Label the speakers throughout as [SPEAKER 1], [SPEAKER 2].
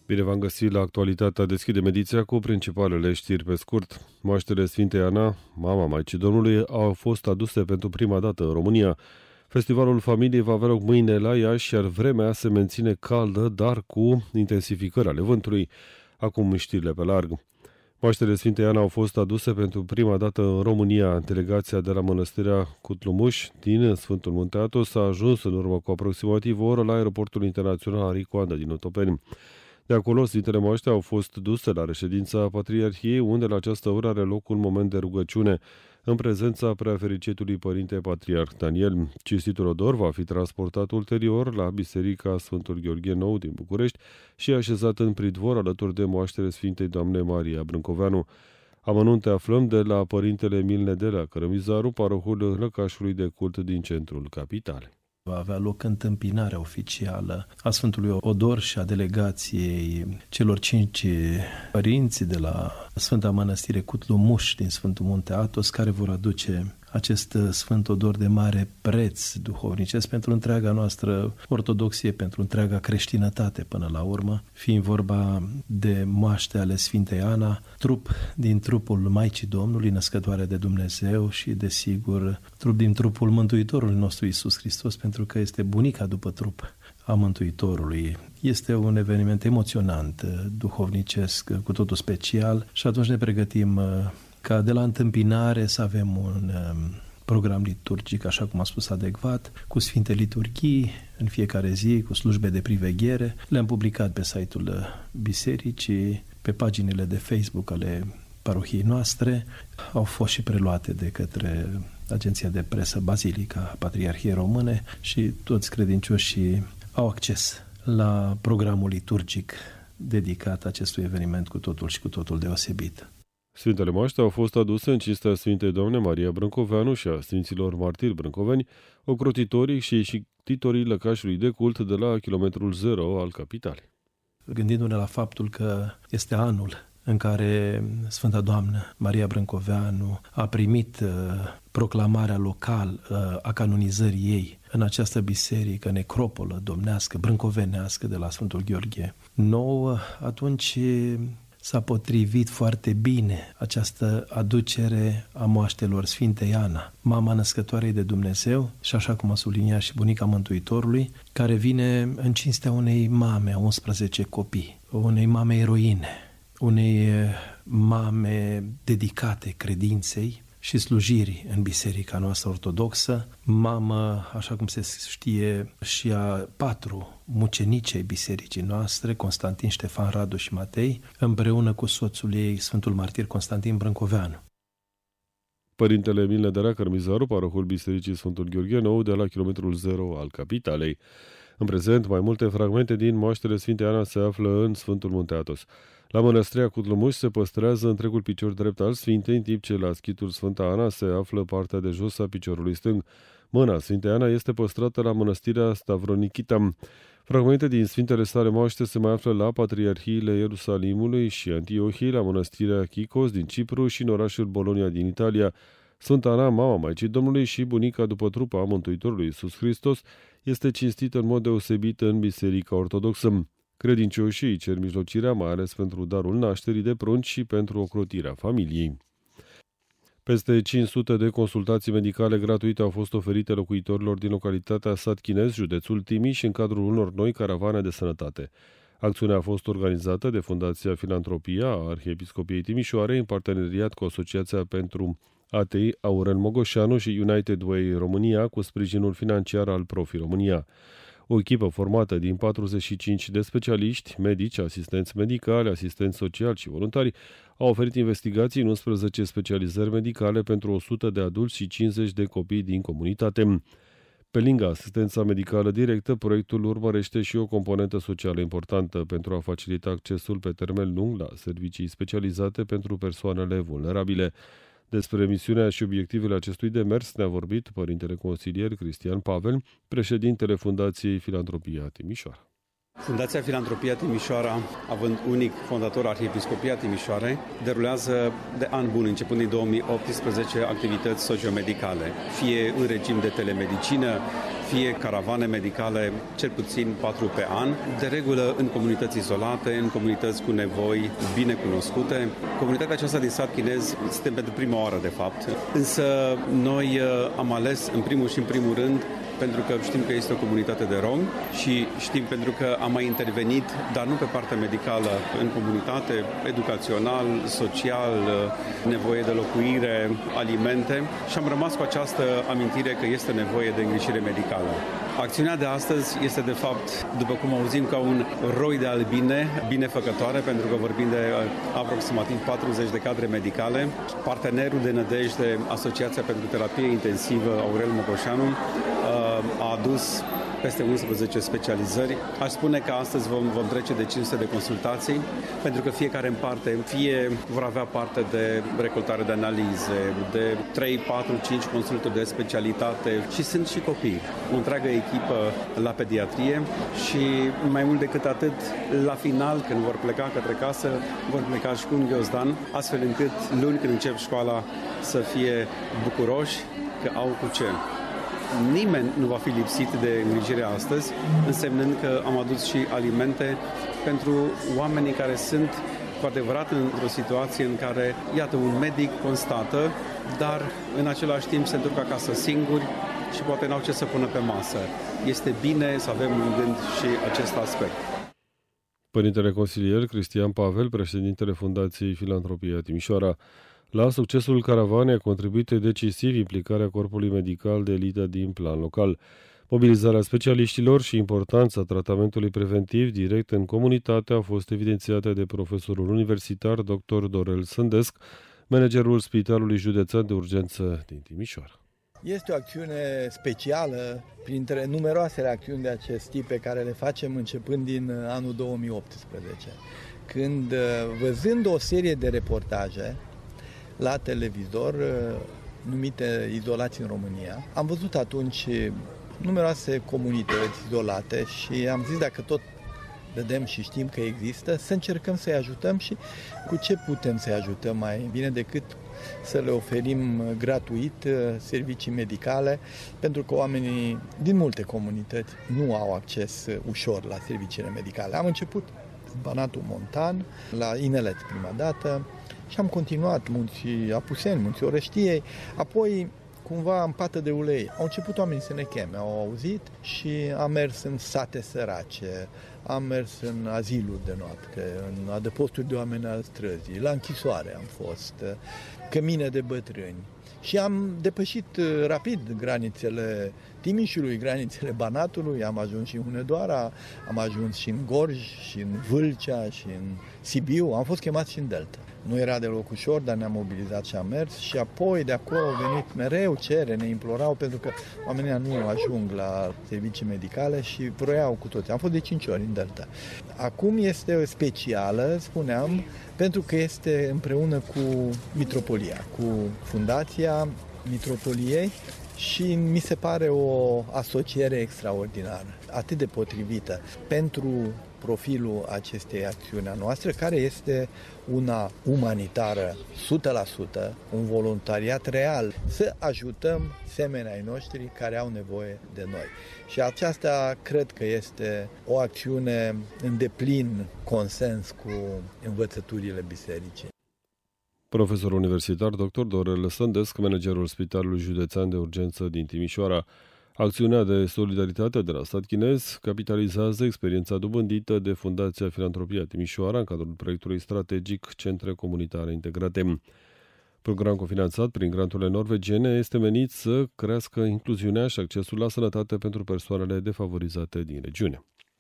[SPEAKER 1] Bine v-am găsit la Actualitatea Deschide Mediția cu principalele știri pe scurt. Moaștele Sfintei Ana, mama Maicii Domnului, au fost aduse pentru prima dată în România. Festivalul Familiei va avea loc mâine la Iași, iar vremea se menține caldă, dar cu intensificări ale vântului. Acum știrile pe larg. Moaștele Sfintei Ana au fost aduse pentru prima dată în România. Delegația de la Mănăstirea Cutlumuș din Sfântul Munte Atos a ajuns în urmă cu aproximativ o oră la aeroportul internațional Aricu Andă din Otopeni. De acolo, Sfintele Moaște au fost duse la reședința Patriarhiei, unde la această oră are loc un moment de rugăciune, în prezența preafericitului Părinte Patriarh Daniel. Cinstitul odor va fi transportat ulterior la Biserica Sfântul Gheorghe Nou din București și așezat în pridvor alături de moaștele Sfintei Doamne Maria Brâncoveanu. Amănunte aflăm de la Părintele Emil Nedelea Cărămizaru, parohul lăcașului de cult din centrul capitalei.
[SPEAKER 2] Va avea loc întâmpinarea oficială a Sfântului Odor și a delegației celor 5 părinți de la Sfânta Mănăstire Cutlumuș din Sfântul Munte Atos, care vor aduce acest Sfânt Odor de mare preț duhovnicesc pentru întreaga noastră ortodoxie, pentru întreaga creștinătate până la urmă, fiind vorba de moaște ale Sfintei Ana, trup din trupul Maicii Domnului, născătoare de Dumnezeu și, desigur, trup din trupul Mântuitorului nostru Iisus Hristos, pentru că este bunica după trup a Mântuitorului. Este un eveniment emoționant, duhovnicesc, cu totul special și atunci ne pregătim ca de la întâmpinare să avem un program liturgic, așa cum a spus adecvat, cu Sfinte Liturghii în fiecare zi, cu slujbe de priveghere. Le-am publicat pe site-ul bisericii, pe paginile de Facebook ale parohiei noastre. Au fost și preluate de către Agenția de Presă Bazilica Patriarhiei Române și toți credincioșii au acces la programul liturgic dedicat acestui eveniment cu totul și cu totul deosebit.
[SPEAKER 1] Sfintele Moaște au fost aduse în cinstea Sfintei Doamne Maria Brâncoveanu și a Sfinților Martiri Brâncoveni, ocrotitorii și titorii lăcașului de cult de la kilometrul 0 al capitalei.
[SPEAKER 2] Gândindu-ne la faptul că este anul în care Sfânta Doamnă Maria Brâncoveanu a primit proclamarea local a canonizării ei în această biserică necropolă domnească, brâncovenească de la Sfântul Gheorghe Nou, atunci s-a potrivit foarte bine această aducere a moaștelor Sfintei Ana, mama născătoarei de Dumnezeu și, așa cum a subliniat și bunica Mântuitorului, care vine în cinstea unei mame a 11 copii, unei mame eroine, unei mame dedicate credinței și slujirii în biserica noastră ortodoxă, mamă, așa cum se știe, și a 4 mucenicei bisericii noastre, Constantin, Ștefan, Radu și Matei, împreună cu soțul ei, Sfântul Martir Constantin Brâncoveanu.
[SPEAKER 1] Părintele Emil Nedelea Cărămizaru, parohul Bisericii Sfântul Gheorghe Nou de la kilometrul 0 al capitalei. În prezent, mai multe fragmente din moaștele Sfintei Ana se află în Sfântul Munte Atos. La Mănăstirea Cutlumuș se păstrează întregul picior drept al Sfintei, în timp ce la schitul Sfânta Ana se află partea de jos a piciorului stâng. Mâna Sfintei Ana este păstrată la Mănăstirea Stavronichita. Fragmente din Sfintele sale moaște se mai află la Patriarhiile Ierusalimului și Antiohiei, la Mănăstirea Chicos din Cipru și în orașul Bologna din Italia. Sfânta Ana, mama Maicii Domnului și bunica după trupa a Mântuitorului Iisus Hristos, este cinstită în mod deosebit în Biserica Ortodoxă. Credincioșii îi cer mijlocirea, mai ales pentru darul nașterii de prunci și pentru ocrotirea familiei. Peste 500 de consultații medicale gratuite au fost oferite locuitorilor din localitatea Sat Chinez, județul Timiș, în cadrul unor noi caravane de sănătate. Acțiunea a fost organizată de Fundația Filantropia a Arhiepiscopiei Timișoarei în parteneriat cu Asociația pentru Atei Aurel Mogoșanu și United Way România, cu sprijinul financiar al Profi România. O echipă formată din 45 de specialiști, medici, asistenți medicali, asistenți sociali și voluntari a oferit investigații în 11 specializări medicale pentru 100 de adulți și 50 de copii din comunitate. Pe lângă asistența medicală directă, proiectul urmărește și o componentă socială importantă pentru a facilita accesul pe termen lung la servicii specializate pentru persoanele vulnerabile. Despre misiunea și obiectivele acestui demers ne-a vorbit părintele consilier Cristian Pavel, președintele Fundației Filantropia Timișoara.
[SPEAKER 3] Fundația Filantropia Timișoara, având unic fondator Arhiepiscopia Timișoarei, derulează de an bun, începând din 2018, activități sociomedicale, fie în regim de telemedicină, fie caravane medicale, cel puțin 4 pe an, de regulă în comunități izolate, în comunități cu nevoi bine cunoscute. Comunitatea aceasta din sat chinez suntem pentru prima oară, de fapt, însă noi am ales în primul și în primul rând pentru că știm că este o comunitate de romi și știm pentru că am mai intervenit, dar nu pe partea medicală, în comunitate, educațional, social, nevoie de locuire, alimente și am rămas cu această amintire că este nevoie de îngrijire medicală. Acțiunea de astăzi este de fapt, după cum auzim, ca un roi de albine, binefăcătoare, pentru că vorbim de aproximativ 40 de cadre medicale. Partenerul de nădejde, Asociația pentru Terapie Intensivă Aurel Mocoșanu, a adus peste 11 specializări. Aș spune că astăzi vom trece de 500 de consultații, pentru că fiecare în parte, fie vor avea parte de recoltare de analize, de 3, 4, 5 consultări de specialitate și sunt și copii. O întreagă echipă la pediatrie și mai mult decât atât, la final, când vor pleca către casă, vor pleca și cu un ghiozdan, astfel încât luni când încep școala să fie bucuroși că au cu ce. Nimeni nu va fi lipsit de îngrijire astăzi, însemnând că am adus și alimente pentru oamenii care sunt cu adevărat într-o situație în care, iată, un medic constată, dar în același timp se întorc acasă singuri și poate n-au ce să pună pe masă. Este bine să avem în gând și acest aspect.
[SPEAKER 1] Părintele consilier Cristian Pavel, președintele Fundației Filantropia Timișoara, la succesul caravanei a contribuit decisiv implicarea corpului medical de elită din plan local. Mobilizarea specialiștilor și importanța tratamentului preventiv direct în comunitate a fost evidențiată de profesorul universitar dr. Dorel Sândesc, managerul Spitalului Județean de Urgență din Timișoara.
[SPEAKER 4] Este o acțiune specială printre numeroasele acțiuni de acest tip pe care le facem începând din anul 2018, când, văzând o serie de reportaje la televizor numite Izolați în România, am văzut atunci numeroase comunități izolate și am zis, dacă tot vedem și știm că există, să încercăm să-i ajutăm și cu ce putem să-i ajutăm mai bine decât să le oferim gratuit servicii medicale, pentru că oamenii din multe comunități nu au acces ușor la serviciile medicale. Am început în Banatul Montan, la Inelet prima dată, și am continuat Munții Apuseni, Munții Orăștiei, apoi cumva în Pată de Ulei. Au început oamenii să ne cheme, au auzit și am mers în sate sărace, am mers în aziluri de noapte, în adăposturi de oameni al străzii, la închisoare am fost, cămine de bătrâni. Și am depășit rapid granițele Timișului, granițele Banatului, am ajuns și în Hunedoara, am ajuns și în Gorj, și în Vâlcea, și în Sibiu, am fost chemați și în Delta. Nu era deloc ușor, dar ne-am mobilizat și am mers și apoi de acolo au venit mereu ne implorau, pentru că oamenii nu ajung la servicii medicale și vroiau cu toți. Am fost de 5 ori în Delta. Acum este specială, spuneam, pentru că este împreună cu Mitropolia, cu Fundația Mitropoliei și mi se pare o asociere extraordinară, atât de potrivită pentru profilul acestei acțiuni a noastră, care este una umanitară 100%, un voluntariat real, să ajutăm semenii ai noștri care au nevoie de noi. Și aceasta cred că este o acțiune în deplin consens cu învățăturile bisericii.
[SPEAKER 1] Profesorul universitar dr. Dorel Sândesc, managerul Spitalului Județean de Urgență din Timișoara. Acțiunea de solidaritate de la stat chinez capitalizează experiența dobândită de Fundația Filantropia Timișoara în cadrul proiectului strategic Centre Comunitare Integrate. Program cofinanțat prin granturile norvegiene este menit să crească incluziunea și accesul la sănătate pentru persoanele defavorizate din regiune.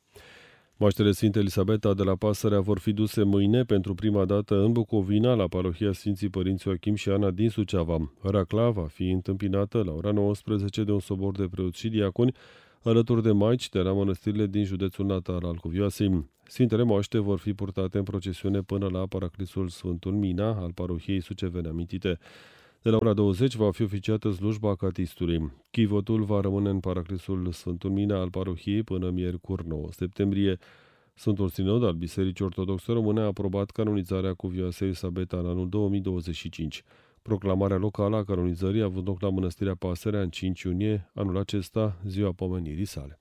[SPEAKER 1] Moaștele Sfinte Elisabeta de la Pasărea vor fi duse mâine pentru prima dată în Bucovina, la parohia Sfinții Părinți Joachim și Ana din Suceava. Racla va fi întâmpinată la ora 19 de un sobor de preoți și diaconi, alături de maici de la mănăstirile din județul natal al Cuvioasei. Sfintele moaște vor fi purtate în procesiune până la paraclisul Sfântul Mina al parohiei sucevene amintite. De la ora 20 va fi oficiată slujba catistului. Chivotul va rămâne în paraclisul Sfântul Mina al parohiei până miercuri 9 septembrie. Sfântul Sinod al Bisericii Ortodoxe Române a aprobat canonizarea cuvioasei Elisabeta în anul 2025. Proclamarea locală a canonizării a avut loc la Mănăstirea Pasărea în 5 iunie, anul acesta, ziua pomenirii sale.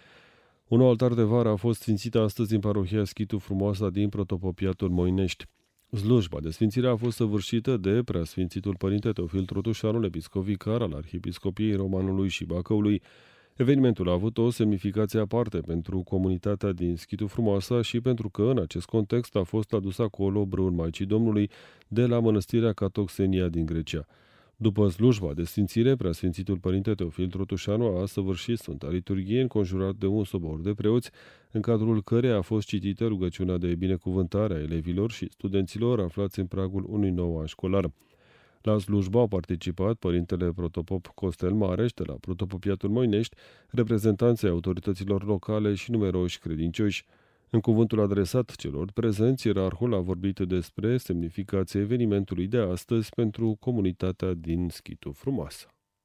[SPEAKER 1] Un nou altar de vară a fost sfințită astăzi în parohia Schitu Frumoasa din Protopopiatul Moinești. Slujba de sfințire a fost săvârșită de Preasfințitul Părinte Teofil Trotușanul, episcop vicar al Arhiepiscopiei Romanului și Bacăului. Evenimentul a avut o semnificație aparte pentru comunitatea din Schitu Frumoasa și pentru că în acest context a fost adus acolo brâul Maicii Domnului de la Mănăstirea Catoxenia din Grecia. După slujba de sfințire, Preasfințitul Părinte Teofil Trotușanu a săvârșit Sfânta Liturghie înconjurat de un sobor de preoți, în cadrul căreia a fost citită rugăciunea de binecuvântare a elevilor și studenților aflați în pragul unui nou an școlar. La slujbă au participat Părintele Protopop Costel Mareș de la Protopopiatul Moinești, reprezentanții autorităților locale și numeroși credincioși. În cuvântul adresat celor prezenți, ierarhul a vorbit despre semnificația evenimentului de astăzi pentru comunitatea din Schitu Frumoasă.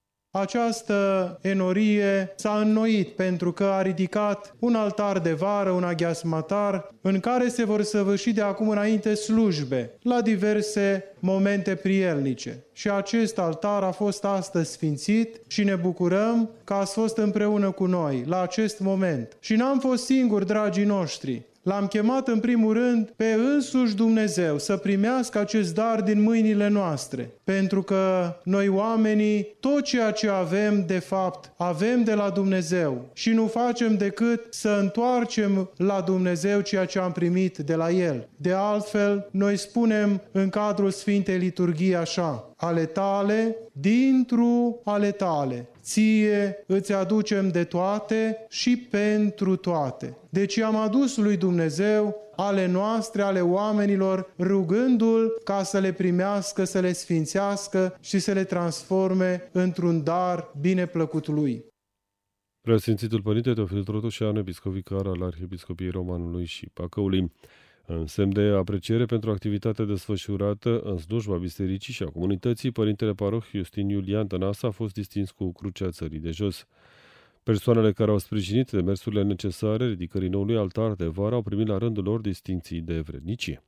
[SPEAKER 5] Această enorie s-a înnoit pentru că a ridicat un altar de vară, un aghiasmatar, în care se vor săvârși de acum înainte slujbe la diverse momente prielnice. Și acest altar a fost astăzi sfințit și ne bucurăm că ați fost împreună cu noi la acest moment. Și n-am fost singuri, dragii noștri. L-am chemat în primul rând pe însuși Dumnezeu să primească acest dar din mâinile noastre. Pentru că noi oamenii, tot ceea ce avem de fapt, avem de la Dumnezeu și nu facem decât să întoarcem la Dumnezeu ceea ce am primit de la El. De altfel, noi spunem în cadrul Sfintei Liturghii așa: ale tale, dintru ale tale, ție îți aducem de toate și pentru toate. Deci am adus lui Dumnezeu ale noastre, ale oamenilor, rugându-L ca să le primească, să le sfințească și să le transforme într-un dar bineplăcut Lui.
[SPEAKER 1] Preasfințitul Părinte Teofil Trotușanu, episcop vicar al Arhiepiscopiei Romanului și Bacăului. În semn de apreciere pentru activitatea desfășurată în slujba bisericii și a comunității, Părintele Paroh Iustin Iulian Tănase a fost distins cu Crucea Țării de Jos. Persoanele care au sprijinit demersurile necesare ridicării noului altar de vară au primit la rândul lor distinții de vrednicie.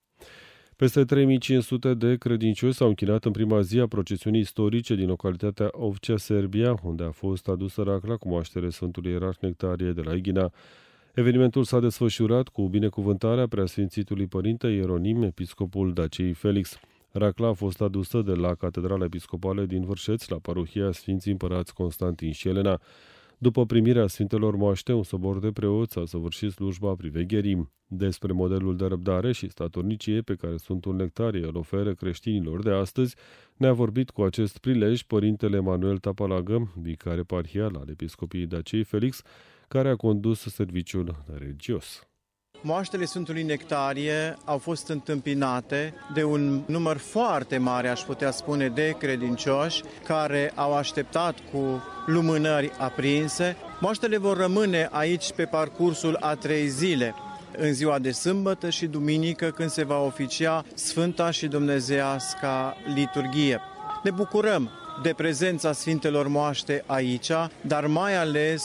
[SPEAKER 1] Peste 3500 de credincioși s-au închinat în prima zi a procesiunii istorice din localitatea Ovcea, Serbia, unde a fost adusă racla cu moaștere Sfântului Ierarh Nectarie de la Ighina. Evenimentul s-a desfășurat cu binecuvântarea Preasfințitului Părinte Ieronim, episcopul Daciei Felix. Racla a fost adusă de la Catedrala Episcopală din Vârșeț la parohia Sfinții Împărați Constantin și Elena. După primirea Sfintelor Moaște, un sobor de preoți a săvârșit slujba privegherii. Despre modelul de răbdare și statornicie pe care Sfântul Nectarie îl oferă creștinilor de astăzi, ne-a vorbit cu acest prilej Părintele Emanuel Tapalagă, vicar eparhial al Episcopiei Daciei Felix, care a condus serviciul religios.
[SPEAKER 6] Moaștele Sfântului Nectarie au fost întâmpinate de un număr foarte mare, aș putea spune, de credincioși care au așteptat cu lumânări aprinse. Moaștele vor rămâne aici pe parcursul a 3 zile, în ziua de sâmbătă și duminică, când se va oficia Sfânta și Dumnezeiasca Liturghie. Ne bucurăm de prezența Sfintelor Moaște aici, dar mai ales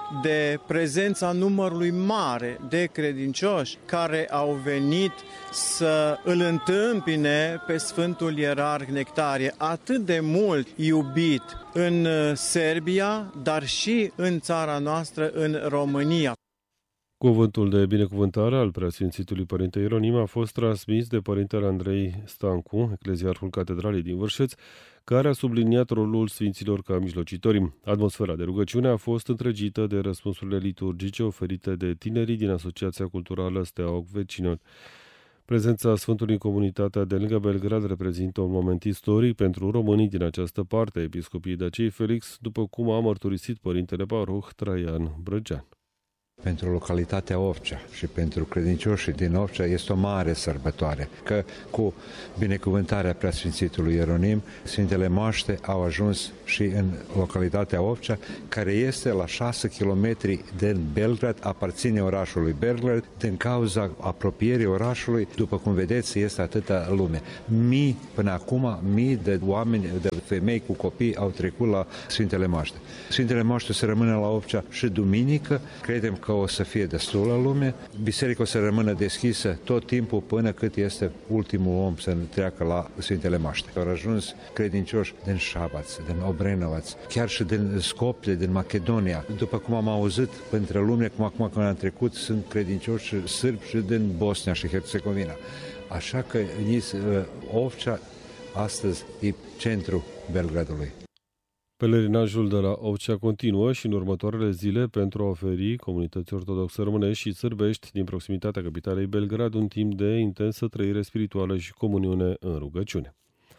[SPEAKER 6] de prezența numărului mare de credincioși care au venit să îl întâmpine pe Sfântul Ierarh Nectarie, atât de mult iubit în Serbia, dar și în țara noastră, în România.
[SPEAKER 1] Cuvântul de binecuvântare al Preasfințitului Părinte Ieronim a fost transmis de Părintele Andrei Stancu, ecleziarhul Catedralei din Vârșeț, care a subliniat rolul sfinților ca mijlocitori. Atmosfera de rugăciune a fost întregită de răspunsurile liturgice oferite de tinerii din Asociația Culturală Steaua Vecină. Prezența Sfântului în comunitatea de lângă Belgrad reprezintă un moment istoric pentru românii din această parte a Episcopiei Daciei Felix, după cum a mărturisit Părintele Paroh Traian Brăgean.
[SPEAKER 7] Pentru localitatea Ovcea și pentru credincioșii din Ovcea este o mare sărbătoare, că cu binecuvântarea Preasfințitului Ieronim, Sfintele Moaște au ajuns și în localitatea Ovcea, care este la 6 km de Belgrad, aparține orașului Belgrad, din cauza apropierii orașului, după cum vedeți, este atâta lume. Până acum, mii de oameni, de femei cu copii au trecut la Sfintele Moaște. Sfintele Moaște se rămâne la Ovcea și duminică, credem că o să fie destul la lume. Biserica o să rămână deschisă tot timpul până cât este ultimul om să treacă la Sfintele Maște. Au ajuns credincioși din Șabaț, din Obrenovaț, chiar și din Skopje, din Macedonia. După cum am auzit între lume, cum acum când am trecut, sunt credincioși sârbi și din Bosnia și Herțegovina. Așa că Ovcea astăzi e centrul Belgradului.
[SPEAKER 1] Pelerinajul de la Ovcea continuă și în următoarele zile pentru a oferi comunității ortodoxe românești și sârbești din proximitatea capitalei Belgrad un timp de intensă trăire spirituală și comuniune în rugăciune.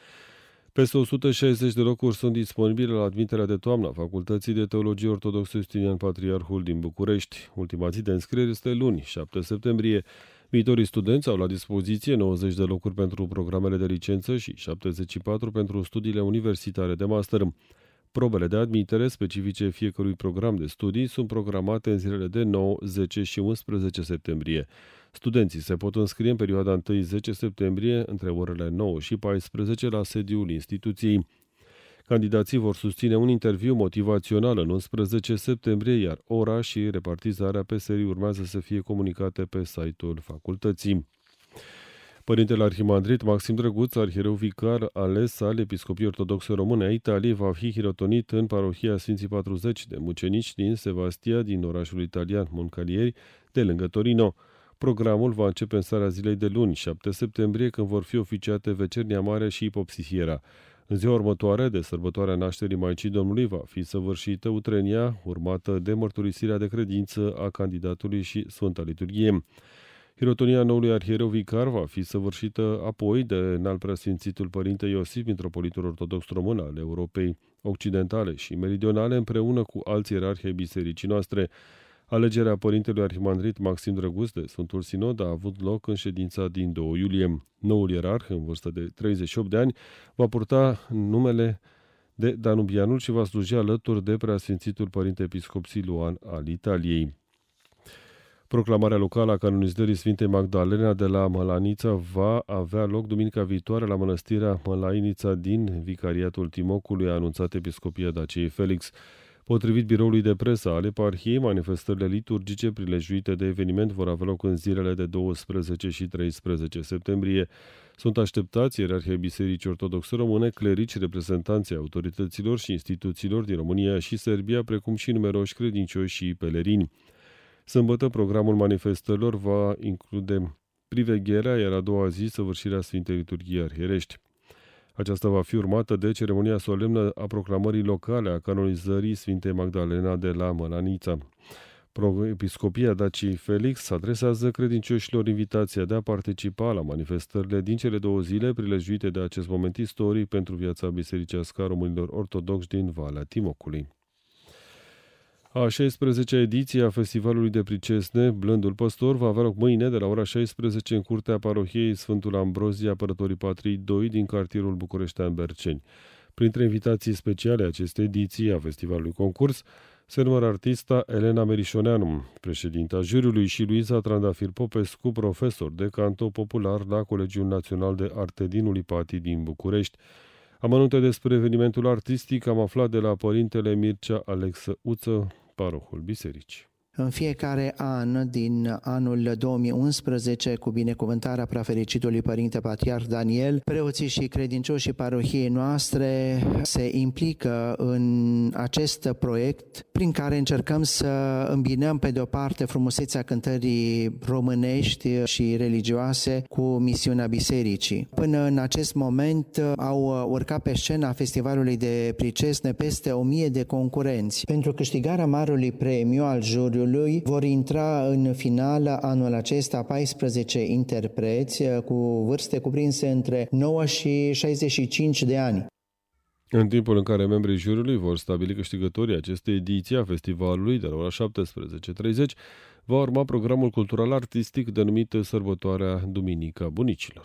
[SPEAKER 1] Peste 160 de locuri sunt disponibile la admiterea de toamnă a Facultății de Teologie Ortodoxă Justinian Patriarhul din București. Ultima zi de înscriere este luni, 7 septembrie. Viitorii studenți au la dispoziție 90 de locuri pentru programele de licență și 74 pentru studiile universitare de master. Probele de admitere specifice fiecărui program de studii sunt programate în zilele de 9, 10 și 11 septembrie. Studenții se pot înscrie în perioada 1-10 septembrie între orele 9 și 14 la sediul instituției. Candidații vor susține un interviu motivațional în 11 septembrie, iar ora și repartizarea pe serii urmează să fie comunicate pe site-ul facultății. Părintele arhimandrit Maxim Drăguț, arhiereu vicar ales al Episcopiei Ortodoxe Române a Italiei, va fi hirotonit în parohia Sfinții 40 de mucenici din Sevastia, din orașul italian Moncalieri, de lângă Torino. Programul va începe în seara zilei de luni, 7 septembrie, când vor fi oficiate Vecernia Mare și Ipopsisiera. În ziua următoare, de sărbătoarea nașterii Maicii Domnului, va fi săvârșită utrenia, urmată de mărturisirea de credință a candidatului și Sfânta Liturghie. Hirotonia noului arhiereu vicar va fi săvârșită apoi de înalt preasfințitul Părinte Iosif, mitropolitul ortodox român al Europei Occidentale și Meridionale, împreună cu alți ierarhi ai bisericii noastre. Alegerea părintelui arhimandrit Maxim Drăguț de Sfântul Sinod a avut loc în ședința din 2 iulie. Noul ierarh, în vârstă de 38 de ani, va purta numele de Danubianul și va sluji alături de preasfințitul Părinte Episcop Siluan al Italiei. Proclamarea locală a canonizării Sfintei Magdalena de la Mălanița va avea loc duminica viitoare la mănăstirea Mălainița din Vicariatul Timocului, a anunțat Episcopia Daciei Felix. Potrivit biroului de presă al eparhiei, manifestările liturgice prilejuite de eveniment vor avea loc în zilele de 12 și 13 septembrie. Sunt așteptați ierarhii Bisericii Ortodoxe Române, clerici, reprezentanții autorităților și instituțiilor din România și Serbia, precum și numeroși credincioși și pelerini. Sâmbătă, programul manifestărilor va include privegherea, iar a doua zi săvârșirea Sfintei Liturghii Arhierești. Aceasta va fi urmată de ceremonia solemnă a proclamării locale a canonizării Sfintei Magdalena de la Mălanița. Episcopia Daciei Felix adresează credincioșilor invitația de a participa la manifestările din cele 2 zile prilejuite de acest moment istoric pentru viața bisericească a românilor ortodoxi din Valea Timocului. A 16-a ediție a Festivalului de Pricesne, Blândul Păstor, va avea loc mâine de la ora 16 în curtea parohiei Sfântul Ambrozie, Apărătorii Patriei 2 din cartierul bucureștean Berceni. Printre invitații speciale acestei ediții a festivalului concurs se numără artista Elena Merișoneanu, președinta juriului, și Luiza Trandafir Popescu, profesor de canto popular la Colegiul Național de Arte din Ulipati din București. Amănunte despre evenimentul artistic am aflat de la părintele Mircea Alexă Uță, parohul bisericii.
[SPEAKER 8] În fiecare an din anul 2011, cu binecuvântarea preafericitului Părinte Patriarh Daniel, preoții și credincioșii parohiei noastre se implică în acest proiect prin care încercăm să îmbinăm pe de o parte frumusețea cântării românești și religioase cu misiunea bisericii. Până în acest moment au urcat pe scena Festivalului de Pricesne peste 1000 de concurenți. Pentru câștigarea marului premiu al juriului vor intra în finală anul acesta 14 interpreți cu vârste cuprinse între 9 și 65 de ani.
[SPEAKER 1] În timpul în care membrii juriului vor stabili câștigătorii acestei ediții a festivalului de la ora 17:30, va urma programul cultural artistic denumit Sărbătoarea Duminica Bunicilor.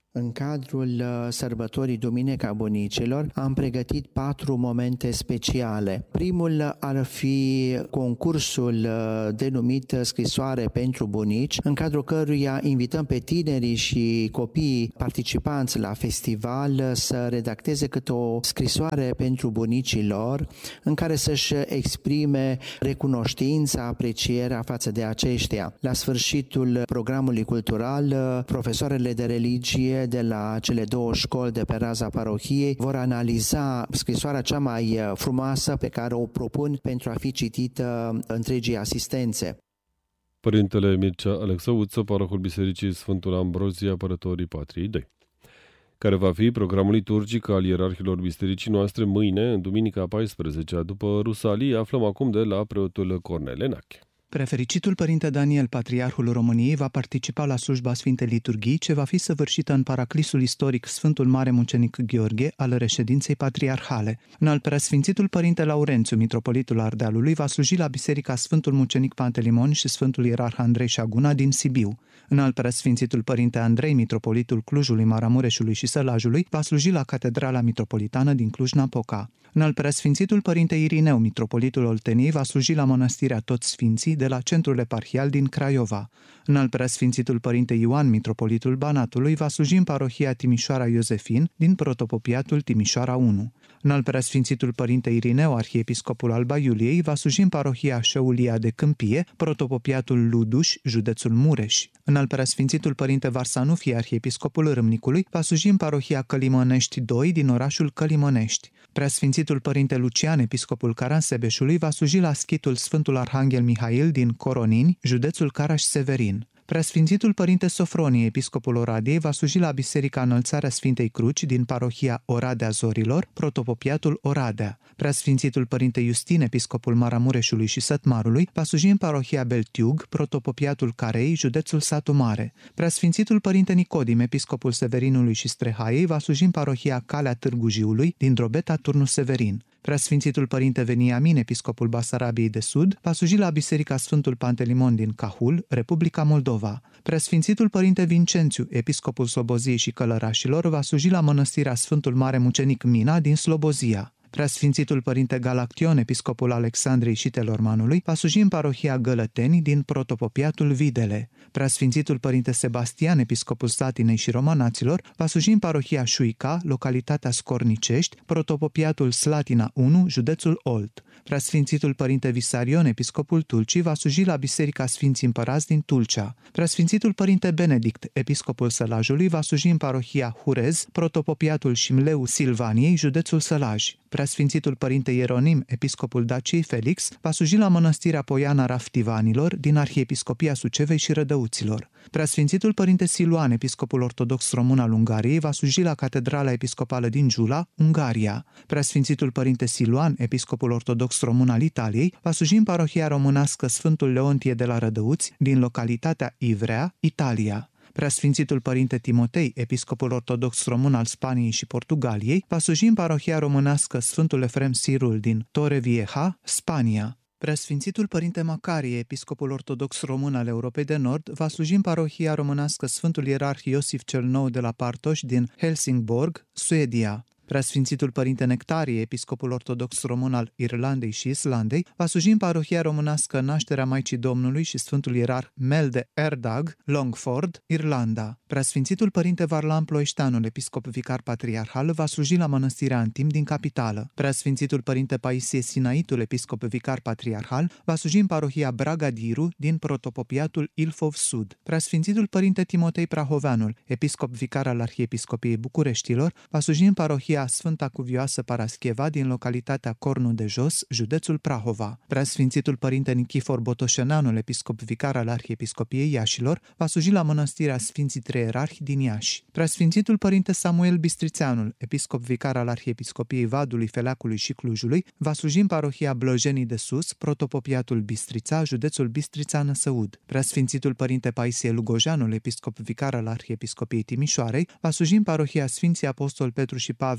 [SPEAKER 8] În cadrul sărbătorii Duminica Bunicilor am pregătit 4 momente speciale. Primul ar fi concursul denumit Scrisoare pentru bunici, în cadrul căruia invităm pe tinerii și copiii participanți la festival să redacteze câte o scrisoare pentru bunicii lor, în care să-și exprime recunoștința, aprecierea față de aceștia. La sfârșitul programului cultural, profesoarele de religie de la cele 2 școli de pe raza parohiei vor analiza scrisoarea cea mai frumoasă pe care o propun pentru a fi citită întregii asistențe.
[SPEAKER 1] Părintele Mircea Alexăuță, parahul Bisericii Sfântul Ambrozie, Apărătorii Patriei Dei. Care va fi programul liturgic al ierarhilor bisericii noastre mâine, în duminica 14-a după Rusalii, aflăm acum de la preotul Cornel Enache.
[SPEAKER 9] Prefericitul Părinte Daniel, Patriarhul României, va participa la slujba Sfintei Liturghii, ce va fi săvârșită în paraclisul istoric Sfântul Mare Mucenic Gheorghe al reședinței patriarhale. Înalt Preasfințitul Părinte Laurențiu, mitropolitul Ardealului, va sluji la Biserica Sfântul Mucenic Pantelimon și Sfântul Ierarh Andrei Șaguna din Sibiu. Înalt Preasfințitul Părinte Andrei, mitropolitul Clujului, Maramureșului și Sălajului, va sluji la Catedrala Mitropolitană din Cluj-Napoca. Înalt Preasfințitul Părinte Irineu, mitropolitul Olteniei, va sluji la Mănăstirea Toți Sfinții de la Centrul Eparhial din Craiova. Înalt Preasfințitul Părinte Ioan, mitropolitul Banatului, va sluji în parohia Timișoara Iosefin din protopopiatul Timișoara 1. Înalt Preasfințitul Părinte Irineu, arhiepiscopul Alba Iuliei, va sluji în parohia Șeulia de Câmpie, protopopiatul Luduș, județul Mureș. Înalt Preasfințitul Părinte Varsanufie, arhiepiscopul Râmnicului, va sluji în parohia Călimănești 2 din orașul Călimănești. Preasfințitul Părinte Lucian, episcopul Caransebeșului, va sluji la schitul Sfântul Arhanghel Mihail din Coronini, județul Caraș-Severin. Preasfințitul Părinte Sofronie, episcopul Oradiei, va sluji la Biserica Înălțarea Sfintei Cruci din parohia Oradea Zorilor, protopopiatul Oradea. Preasfințitul Părinte Justin, episcopul Maramureșului și Sătmarului, va sluji în parohia Beltiug, protopopiatul Carei, județul Satu Mare. Preasfințitul Părinte Nicodim, episcopul Severinului și Strehaiei, va sluji în parohia Calea Târgu Jiului din Drobeta, Turnul Severin. Preasfințitul Părinte Veniamin, episcopul Basarabiei de Sud, va sluji la Biserica Sfântul Pantelimon din Cahul, Republica Moldova. Preasfințitul Părinte Vincențiu, episcopul Sloboziei și Călărașilor, va sluji la Mănăstirea Sfântul Mare Mucenic Mina din Slobozia. Preasfințitul Părinte Galaction, episcopul Alexandrei și Telormanului, va sluji în parohia Gălăteni din protopopiatul Videle. Preasfințitul Părinte Sebastian, episcopul Slatinei și Romanaților, va sluji în parohia Șuica, localitatea Scornicești, protopopiatul Slatina 1, județul Olt. Preasfințitul Părinte Visarion, episcopul Tulcii, va sluji la Biserica Sfinții Împărați din Tulcea. Preasfințitul Părinte Benedict, episcopul Sălajului, va sluji în parohia Hurez, protopopiatul Șimleu Silvaniei, județul Sălaj. Preasfințitul Părinte Ieronim, episcopul Daciei Felix, va sluji la Mănăstirea Poiana Raftivanilor din Arhiepiscopia Sucevei și Rădăuților. Preasfințitul Părinte Siluan, episcopul ortodox român al Ungariei, va sluji la Catedrala Episcopală din Giula, Ungaria. Preasfințitul Părinte Siluan, episcopul ortodox român al Italiei, va sluji în parohia românească Sfântul Leontie de la Rădăuți din localitatea Ivrea, Italia. Preasfințitul Părinte Timotei, episcopul ortodox român al Spaniei și Portugaliei, va sluji în parohia românească Sfântul Efrem Sirul din Torrevieja, Spania. Preasfințitul Părinte Macarie, episcopul ortodox român al Europei de Nord, va sluji în parohia românească Sfântul Ierarh Iosif cel Nou de la Partoș din Helsingborg, Suedia. Preasfințitul Părinte Nectarie, episcopul ortodox român al Irlandei și Islandei, va sluji în parohia românească Nașterea Maicii Domnului și Sfântul Ierarh Mel de Erdag, Longford, Irlanda. Preasfințitul Părinte Varlam Ploieșteanul, episcop vicar patriarhal, va sluji la Mănăstirea Antim din capitală. Preasfințitul Părinte Paisie Sinaitul, episcop vicar patriarhal, va sluji în parohia Bragadiru din protopopiatul Ilfov Sud. Preasfințitul Părinte Timotei Prahoveanul, episcop vicar al Arhiepiscopiei Bucureștilor, va sluji în parohia Sfânta Cuvioasă Parascheva din localitatea Cornu de Jos, județul Prahova. Preasfințitul Părinte Nichifor Botoșeneanul, episcop vicar al Arhiepiscopiei Iașilor, va sluji la Mănăstirea Sfinții Trei Ierarhi din Iași. Preasfințitul Părinte Samuel Bistrițeanul, episcop vicar al Arhiepiscopiei Vadului, Feleacului și Clujului, va sluji în parohia Blojenii de Sus, protopopiatul Bistrița, județul Bistrița Năsăud. Preasfințitul Părinte Paisie Lugojanul, episcop vicar al Arhiepiscopiei Timișoarei, va sluji în parohia Sfinții Apostol Petru și Pavel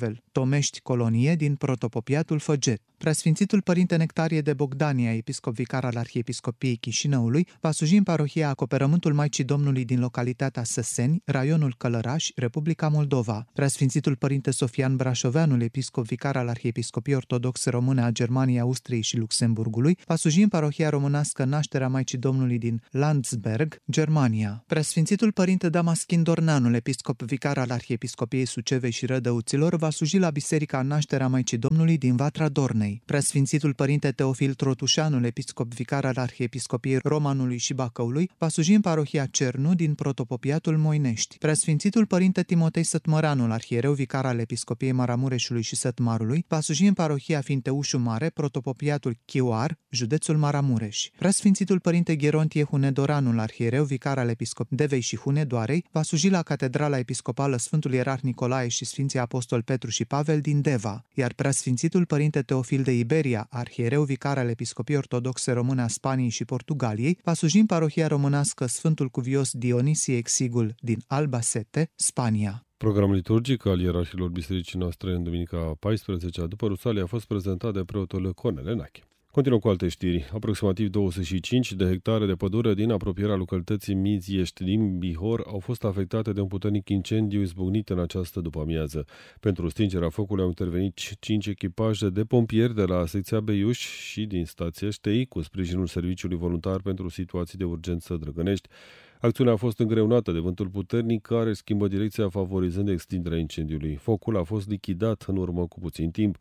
[SPEAKER 9] Pavel, Tomești Colonie din protopopiatul Făget. Preasfințitul Părinte Nectarie de Bogdania, episcop vicar al Arhiepiscopiei Chișinăului, va sluji în parohia Acoperământul Maicii Domnului din localitatea Săseni, raionul Călăraș, Republica Moldova. Preasfințitul Părinte Sofian Brașoveanul, episcop vicar al Arhiepiscopiei Ortodoxe Române a Germaniei, Austriei și Luxemburgului, va sluji în parohia românească Nașterea Maicii Domnului din Landsberg, Germania. Preasfințitul Părinte Damaschin Dorneanul, episcop vicar al Arhiepiscopiei Sucevei și Rădăuților, va sluji la Biserica Nașterea Maicii Domnului din Vatra Dornei. Preasfințitul Părinte Teofil Trotușanul, episcop vicar al Arhiepiscopiei Romanului și Bacăului, va sluji în parohia Cernu din protopopiatul Moinești. Preasfințitul Părinte Timotei Sătmăranul, arhiereu vicar al Episcopiei Maramureșului și Sătmarului, va sluji în parohia Finteușu Mare, protopopiatul Chioar, județul Maramureș. Preasfințitul Părinte Gherontie Hunedoranul, arhiereu vicar al Episcopii Devei și Hunedoarei, va sluji la Catedrala Episcopală Sfântul Ierarh Nicolae și Sfinții Apostoli Petru și Pavel din Deva, iar preasfințitul Părinte Teofil de Iberia, arhiereu vicar al Episcopiei Ortodoxe Române a Spaniei și Portugaliei, va sluji în parohia românească Sfântul Cuvios Dionisie Exigul din Albacete, Spania.
[SPEAKER 1] Programul liturgic al ierarhilor bisericii noastre în duminica 14-a după Rusalii a fost prezentat de preotul Cornel Enache. Continuăm cu alte știri. Aproximativ 25 de hectare de pădure din apropierea localității Miziești din Bihor au fost afectate de un puternic incendiu izbucnit în această după-amiază. Pentru stingerea focului au intervenit 5 echipaje de pompieri de la secția Beiuș și din stația Ștei, cu sprijinul Serviciului Voluntar pentru Situații de Urgență Drăgănești. Acțiunea a fost îngreunată de vântul puternic care schimbă direcția favorizând extinderea incendiului. Focul a fost lichidat în urmă cu puțin timp.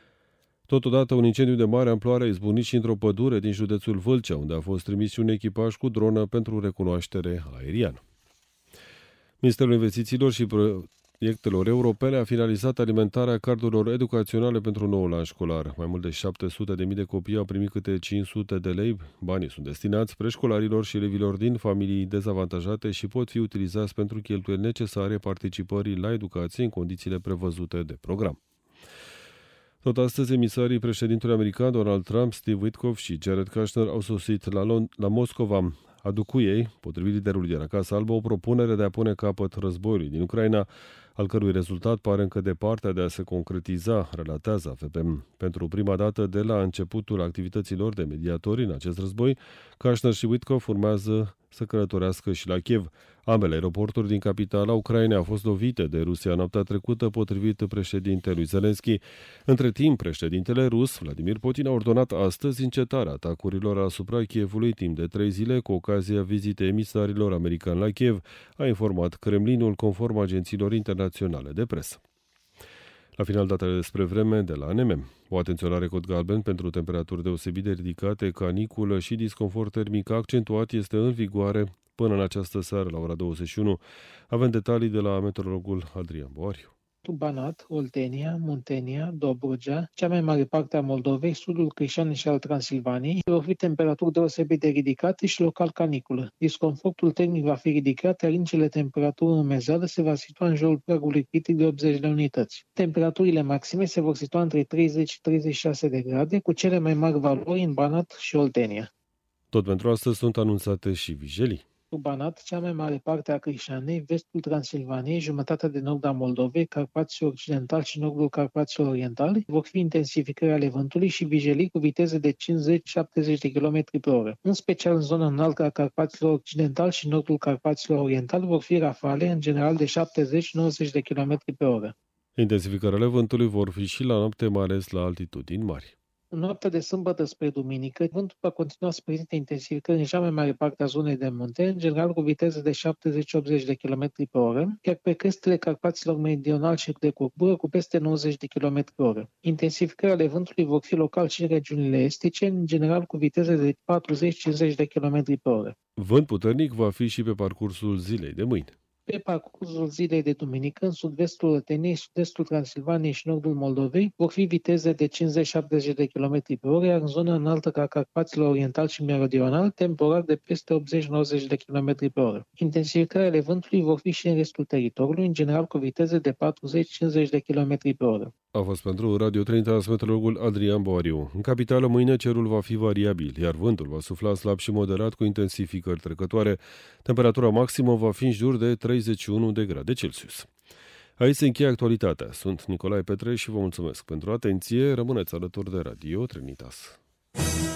[SPEAKER 1] Totodată, un incendiu de mare amploare a izbucnit și într-o pădure din județul Vâlcea, unde a fost trimis și un echipaj cu dronă pentru recunoaștere aeriană. Ministerul Investițiilor și Proiectelor Europene a finalizat alimentarea cardurilor educaționale pentru noul an școlar. Mai mult de 700.000 de copii au primit câte 500 de lei. Banii sunt destinați preșcolarilor și elevilor din familii dezavantajate și pot fi utilizați pentru cheltuieli necesare participării la educație în condițiile prevăzute de program. Tot astăzi, emisarii președintelui american Donald Trump, Steve Witkoff și Jared Kushner au sosit la Moscova. Aduc cu ei, potrivit liderului de la Casa Albă, o propunere de a pune capăt războiului din Ucraina, al cărui rezultat pare încă departe de a se concretiza, relatează AFP. Pentru prima dată de la începutul activităților de mediatori în acest război, Kushner și Witkoff urmează să călătorească și la Kiev. Ambele aeroporturi din capitala Ucrainei au fost lovite de Rusia noaptea trecută, potrivit președintelui Zelenski. Între timp, președintele rus, Vladimir Putin, a ordonat astăzi încetarea atacurilor asupra Kievului timp de 3 zile, cu ocazia vizitei emisarilor americani la Kiev, a informat Kremlinul conform agențiilor internaționale de presă. La final, datele despre vreme de la ANM. O atenționare cod galben pentru temperaturi deosebit de ridicate, caniculă și disconfort termic accentuat este în vigoare până în această seară la ora 21. Avem detalii de la meteorologul Adrian Boariu.
[SPEAKER 10] Banat, Oltenia, Muntenia, Dobrogea, cea mai mare parte a Moldovei, sudul Crișanei și al Transilvaniei, vor fi temperaturi deosebit de ridicate și local caniculă. Disconfortul termic va fi ridicat, iar indicele temperaturii în umezeală se va situa în jurul pragului critic de 80 de unități. Temperaturile maxime se vor situa între 30 și 36 de grade, cu cele mai mari valori în Banat și Oltenia.
[SPEAKER 1] Tot pentru astăzi sunt anunțate și vijelii.
[SPEAKER 10] Banat, cea mai mare parte a Crișanei, vestul Transilvaniei, jumătatea de nord a Moldovei, Carpații Occidental și nordul Carpaților Orientali, vor fi intensificări ale vântului și vijelii cu viteze de 50-70 de km pe oră. În special în zona înaltă a Carpaților Occidental și nordul Carpaților Orientali vor fi rafale, în general de 70-90 de km pe oră.
[SPEAKER 1] Intensificările vântului vor fi și la noapte, mai ales la altitudini mari.
[SPEAKER 10] În noaptea de sâmbătă spre duminică, vântul va continua să prezinte intensificări în cea mai mare parte a zonei de munte, în general cu viteze de 70-80 de km pe oră, iar pe crestele Carpaților Meridional și de curbură cu peste 90 de km pe oră. Intensificările ale vântului vor fi local și în regiunile estice, în general cu viteze de 40-50 de km pe oră.
[SPEAKER 1] Vânt puternic va fi și pe parcursul zilei de mâine.
[SPEAKER 10] Pe parcursul zilei de duminică, în sud-vestul Olteniei, sud-estul Transilvaniei și nordul Moldovei, vor fi viteze de 50-70 de km pe oră, iar în zona înaltă ca Carpaților Oriental și Meridional, temporar de peste 80-90 de km pe oră. Intensificările vântului vor fi și în restul teritoriului, în general cu viteze de 40-50 de km pe oră.
[SPEAKER 1] A fost pentru Radio 3 meteorologul Adrian Boariu. În capitală, mâine cerul va fi variabil, iar vântul va sufla slab și moderat cu intensificări trecătoare. Temperatura maximă va fi în jur de 31 de grade Celsius. Aici se încheie actualitatea. Sunt Nicolae Petre și vă mulțumesc pentru atenție. Rămâneți alături de Radio Trinitas.